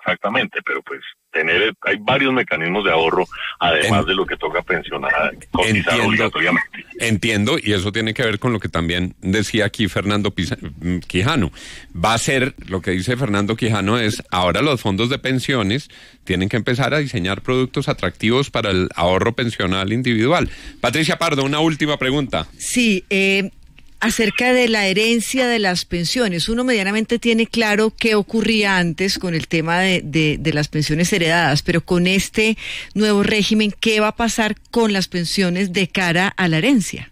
exactamente, pero pues hay varios mecanismos de ahorro, además de lo que toca pensionar, cotizar obligatoriamente. Entiendo, y eso tiene que ver con lo que también decía aquí Fernando Quijano. Va a ser, lo que dice Fernando Quijano es, ahora los fondos de pensiones tienen que empezar a diseñar productos atractivos para el ahorro pensional individual. Patricia Pardo, una última pregunta. Sí, acerca de la herencia de las pensiones. Uno medianamente tiene claro qué ocurría antes con el tema de las pensiones heredadas, pero con este nuevo régimen, ¿qué va a pasar con las pensiones de cara a la herencia?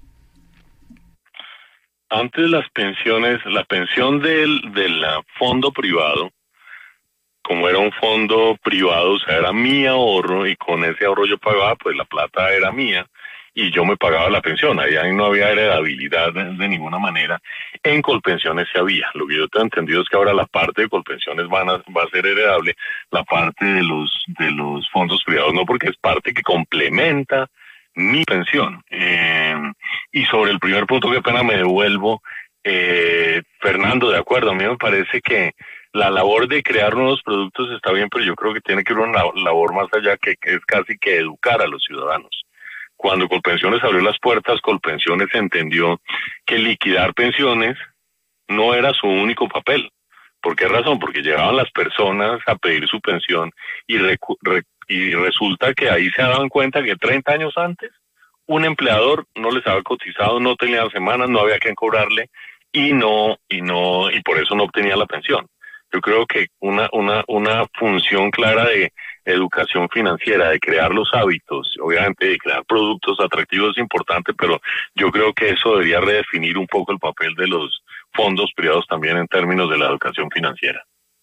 Antes las pensiones, la pensión del fondo privado, como era un fondo privado, o sea, era mi ahorro, y con ese ahorro yo pagaba, pues la plata era mía, y yo me pagaba la pensión. Ahí no había heredabilidad de ninguna manera. En Colpensiones sí había. Lo que yo tengo entendido es que ahora la parte de Colpensiones va a ser heredable, la parte de los fondos privados no, porque es parte que complementa mi pensión. Y sobre el primer punto, qué pena me devuelvo, Fernando, de acuerdo, a mí me parece que la labor de crear nuevos productos está bien, pero yo creo que tiene que ir una labor más allá, que es casi que educar a los ciudadanos. Cuando Colpensiones abrió las puertas, Colpensiones entendió que liquidar pensiones no era su único papel. ¿Por qué razón? Porque llegaban las personas a pedir su pensión y resulta que ahí se daban cuenta que 30 años antes un empleador no les había cotizado, no tenía semanas, no había quien cobrarle y por eso no obtenía la pensión. Yo creo que una función clara de educación financiera, de crear los hábitos, obviamente de crear productos atractivos es importante, pero yo creo que eso debería redefinir un poco el papel de los fondos privados también en términos de la educación financiera.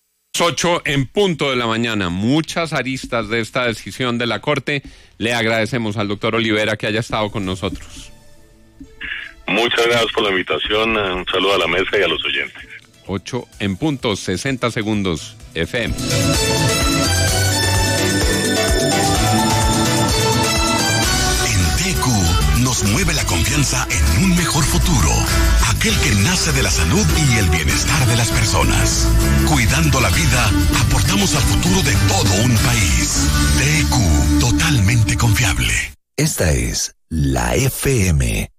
8:00 a.m, muchas aristas de esta decisión de la Corte. Le agradecemos al doctor Olivera que haya estado con nosotros. Muchas gracias por la invitación, un saludo a la mesa y a los oyentes. 8:00, 60 segundos, FM. Nos mueve la confianza en un mejor futuro, aquel que nace de la salud y el bienestar de las personas. Cuidando la vida, aportamos al futuro de todo un país. TQ, totalmente confiable. Esta es la FM.